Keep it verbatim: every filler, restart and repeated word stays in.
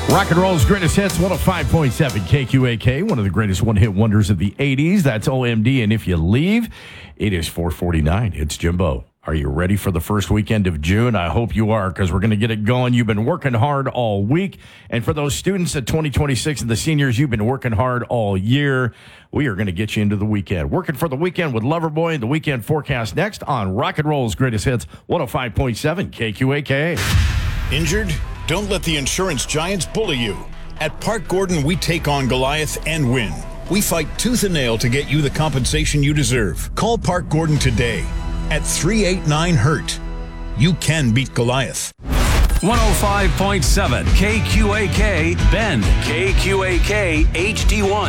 Rock and roll's greatest hits, one oh five point seven K Q A K, one of the greatest one-hit wonders of the eighties. That's O M D, and if you leave, it is four forty-nine. It's Jimbo. Are you ready for the first weekend of June? I hope you are, because we're going to get it going. You've been working hard all week, and for those students at twenty twenty-six and the seniors, you've been working hard all year. We are going to get you into the weekend. Working for the weekend with Loverboy and the weekend forecast next on Rock and Roll's greatest hits, one oh five point seven K Q A K. Injured? Don't let the insurance giants bully you. At Park Gordon, we take on Goliath and win. We fight tooth and nail to get you the compensation you deserve. Call Park Gordon today at three eight nine hurt. You can beat Goliath. one oh five point seven K Q A K, Bend, K Q A K H D one.